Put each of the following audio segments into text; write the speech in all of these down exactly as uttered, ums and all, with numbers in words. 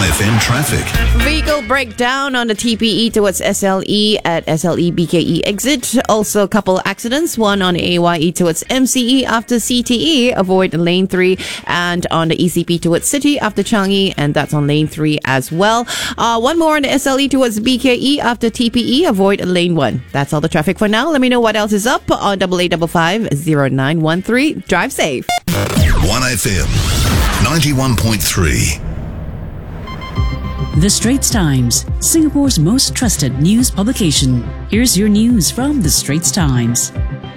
F M traffic. Vehicle breakdown on the T P E towards S L E at S L E B K E exit. Also a couple accidents, one on A Y E towards M C E after C T E, avoid lane three, and on the E C P towards City after Changi, and that's on lane three as well. Uh, one more on the S L E towards B K E after T P E, avoid lane one. That's all the traffic for now. Let me know what else is up on double eight five five zero nine one three. Drive safe. one F M ninety-one point three. The Straits Times, Singapore's most trusted news publication. Here's your news from The Straits Times.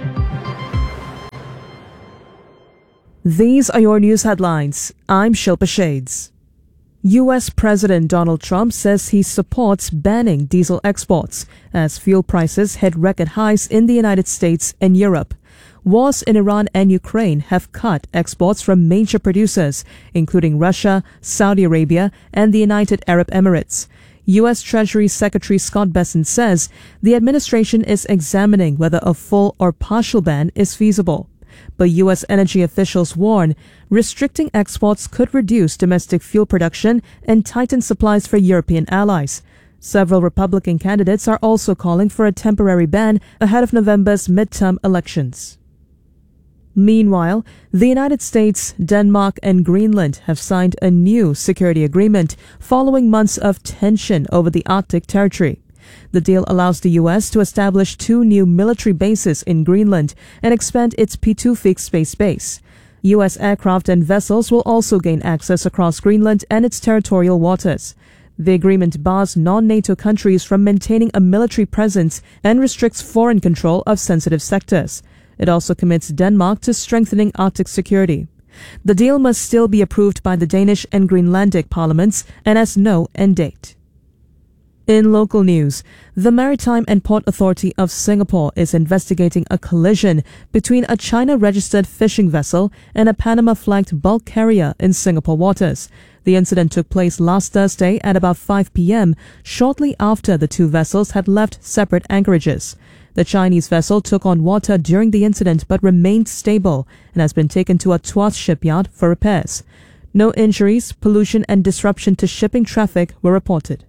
These are your news headlines. I'm Shilpa Shades. U S President Donald Trump says he supports banning diesel exports as fuel prices hit record highs in the United States and Europe. Wars in Iran and Ukraine have cut exports from major producers, including Russia, Saudi Arabia, and the United Arab Emirates. U S Treasury Secretary Scott Bessent says the administration is examining whether a full or partial ban is feasible. But U S energy officials warn restricting exports could reduce domestic fuel production and tighten supplies for European allies. Several Republican candidates are also calling for a temporary ban ahead of November's midterm elections. Meanwhile, the United States, Denmark, and Greenland have signed a new security agreement following months of tension over the Arctic territory. The deal allows the U S to establish two new military bases in Greenland and expand its Pituffik space base. U S aircraft and vessels will also gain access across Greenland and its territorial waters. The agreement bars non-NATO countries from maintaining a military presence and restricts foreign control of sensitive sectors. It also commits Denmark to strengthening Arctic security. The deal must still be approved by the Danish and Greenlandic parliaments and has no end date. In local news, the Maritime and Port Authority of Singapore is investigating a collision between a China-registered fishing vessel and a Panama-flagged bulk carrier in Singapore waters. The incident took place last Thursday at about five p.m., shortly after the two vessels had left separate anchorages. The Chinese vessel took on water during the incident but remained stable and has been taken to a Tuas shipyard for repairs. No injuries, pollution, and disruption to shipping traffic were reported.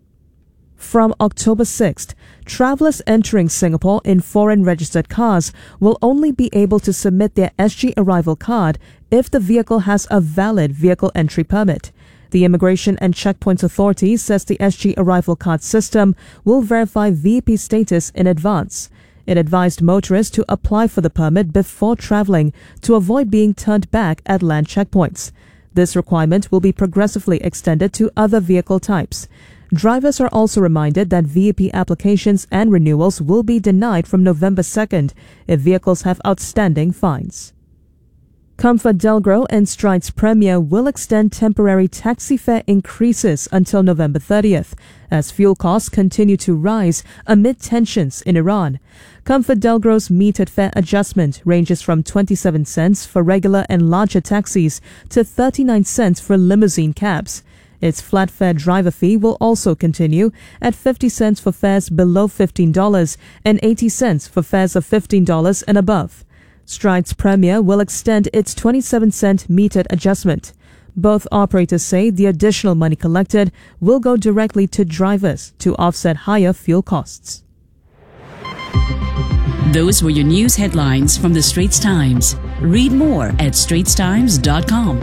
From October sixth, travelers entering Singapore in foreign-registered cars will only be able to submit their S G arrival card if the vehicle has a valid vehicle entry permit. The Immigration and Checkpoints Authority says the S G arrival card system will verify V I P status in advance. It advised motorists to apply for the permit before traveling to avoid being turned back at land checkpoints. This requirement will be progressively extended to other vehicle types. Drivers are also reminded that V I P applications and renewals will be denied from November second if vehicles have outstanding fines. ComfortDelGro and Strides Premier will extend temporary taxi fare increases until November thirtieth as fuel costs continue to rise amid tensions in Iran. ComfortDelGro's metered fare adjustment ranges from twenty-seven cents for regular and larger taxis to thirty-nine cents for limousine cabs. Its flat fare driver fee will also continue at fifty cents for fares below fifteen dollars and eighty cents for fares of fifteen dollars and above. Strides Premier will extend its twenty-seven cent metered adjustment. Both operators say the additional money collected will go directly to drivers to offset higher fuel costs. Those were your news headlines from The Straits Times. Read more at straits times dot com.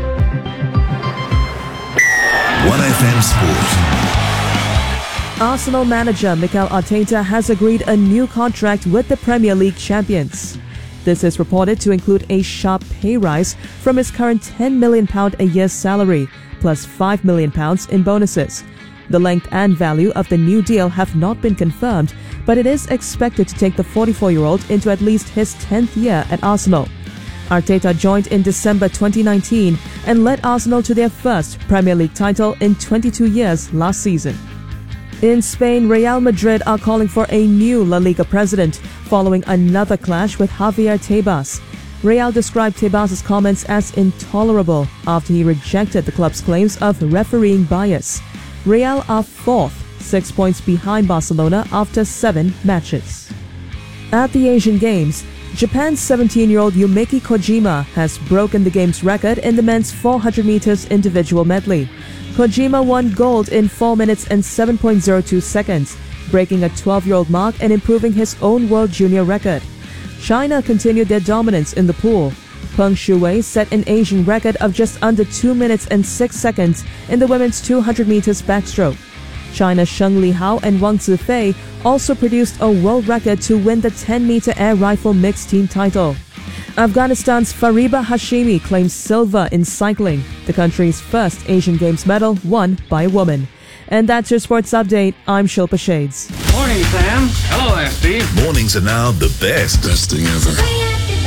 one F M Sport. Arsenal manager Mikel Arteta has agreed a new contract with the Premier League champions. This is reported to include a sharp pay rise from his current ten million pounds a year salary, plus five million pounds in bonuses. The length and value of the new deal have not been confirmed, but it is expected to take the forty-four-year-old into at least his tenth year at Arsenal. Arteta joined in December twenty nineteen and led Arsenal to their first Premier League title in twenty-two years last season. In Spain, Real Madrid are calling for a new La Liga president following another clash with Javier Tebas. Real described Tebas' comments as intolerable after he rejected the club's claims of refereeing bias. Real are fourth, six points behind Barcelona after seven matches. At the Asian Games, Japan's seventeen-year-old Yumeki Kojima has broken the game's record in the men's four hundred meters individual medley. Kojima won gold in four minutes and seven point zero two seconds, breaking a twelve-year-old mark and improving his own world junior record. China continued their dominance in the pool. Peng Shuwei set an Asian record of just under two minutes and six seconds in the women's two hundred meters backstroke. China's Sheng Lihao and Wang Zifei also produced a world record to win the ten meter air rifle mixed team title. Afghanistan's Fariba Hashimi claims silver in cycling, the country's first Asian Games medal won by a woman. And that's your sports update. I'm Shilpa Shades. Morning, Sam. Hello, S D. Mornings are now the best. Best thing ever.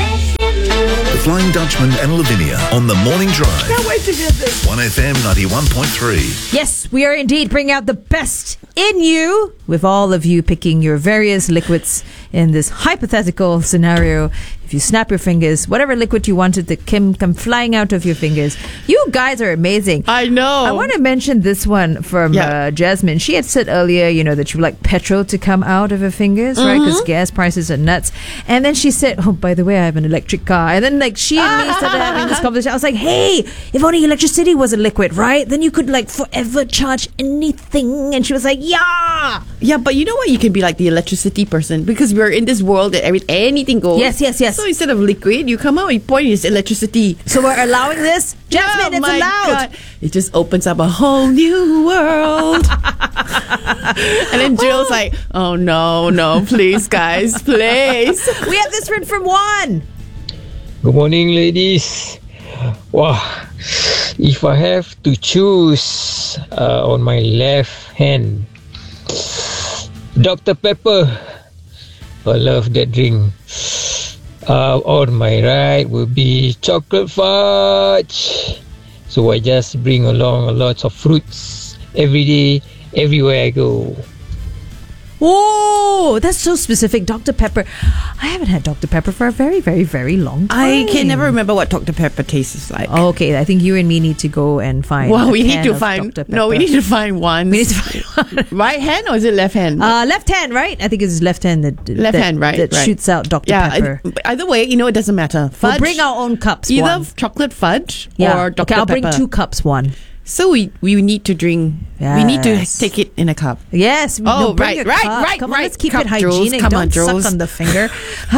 The Flying Dutchman and Lavinia on the Morning Drive. Can't wait to get this. one F M ninety-one point three. Yes, we are indeed bringing out the best in you, with all of you picking your various liquids in this hypothetical scenario. If you snap your fingers, whatever liquid you wanted to come, come flying out of your fingers. You guys are amazing. I know. I want to mention this one from Yeah. uh, Jasmine. She had said earlier, you know, that she would like petrol to come out of her fingers, right? Because gas prices are nuts. And then she said, oh, by the way, I have an electric car. And then like she and me started having this conversation. I was like, hey, if only electricity was a liquid, right? Then you could like forever charge anything. And she was like, yeah. Yeah, but you know what? You can be like the electricity person because we're in this world that every, anything goes. Yes, yes, yes. So instead of liquid, you come out, you point, it's electricity. So we're allowing this? Jasmine, Oh it's my allowed. God. It just opens up a whole new world. And then Jill's like, oh no, no, please, guys, please. We have this written from Juan. Good morning, ladies. Wow, if I have to choose uh, on my left hand, Doctor Pepper. I love that drink. Uh, on my right will be chocolate fudge. So I just bring along a lot of fruits every day, everywhere I go. Oh, that's so specific. Doctor Pepper. I haven't had Doctor Pepper for a very, very, very long time. I can never remember what Doctor Pepper tastes like. Oh, okay, I think you and me need to go and find. Well, a we need can to of find. Doctor No, we Pepper. need to find one. We need to find one. Right hand or is it left hand? Uh, left hand, right? I think it's left hand that Left that, hand, right, that right. shoots out Doctor yeah. Pepper. it- either way, you know, it doesn't matter. We'll Fudge, bring our own cups. either one. chocolate fudge Yeah. or Doctor Okay, I'll Pepper. bring two cups. One. So we we need to drink. We need to Yes. take it in a cup. Yes. Oh, no, bring right, your right, cup. right, Come on, right. let's keep Cup, it Jules. hygienic. Come Don't on, Jules. suck on the finger.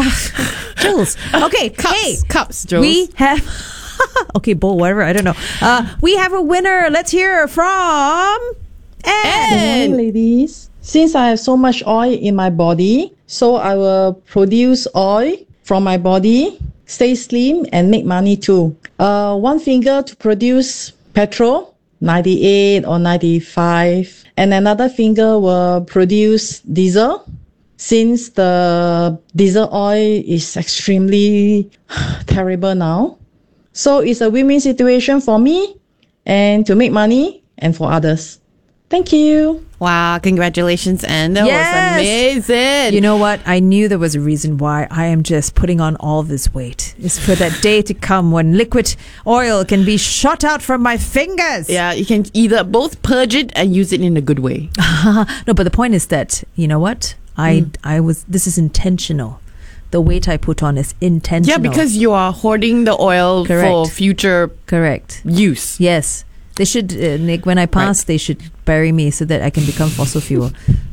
Jules. Okay. Cups, hey, cups, Jules. we have. Okay, bowl, whatever. I don't know. Uh, we have a winner. Let's hear from Anne. And Ladies, since I have so much oil in my body, so I will produce oil from my body, stay slim and make money too. Uh, one finger to produce petrol, ninety-eight or ninety-five, and another finger will produce diesel. Since the diesel oil is extremely terrible now. So it's a win-win situation for me and to make money and for others. Thank you. wow, congratulations, Anne. That Yes. was amazing. You know what? I knew there was a reason why I am just putting on all this weight. It's for that day to come when liquid oil can be shot out from my fingers. yeah, you can either both purge it and use it in a good way. No, but the point is that, you know what? I Hmm. I was this is intentional. The weight I put on is intentional. Yeah, because you are hoarding the oil for Correct. future correct. use. Yes. They should, uh, Nick, when I pass, they should bury me so that I can become fossil fuel.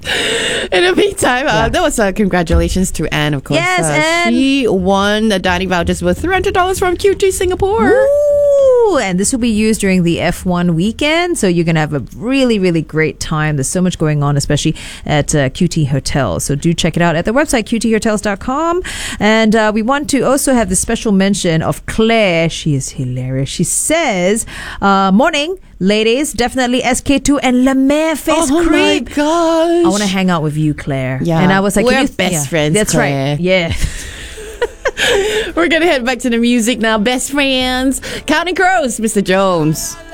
In the meantime, uh, Yeah. that was uh, congratulations to Anne, of course. Yes, uh, Anne. She won the dining vouchers worth three hundred dollars from Q T Singapore. Ooh, and this will be used during the F one weekend, so you're going to have a really, really great time. There's so much going on, especially at uh, Q T Hotels. So do check it out at the website, q t hotels dot com. And uh, we want to also have the special mention of Claire. She is hilarious. She says, uh, morning, ladies, definitely S K two and La Mer face Oh my cream. gosh. I want to hang out with you, Claire. Yeah. And I was like, We're can you best yeah, friends, That's Claire. right. Yeah. We're going to head back to the music now. Best friends. Counting Crows, Mister Jones.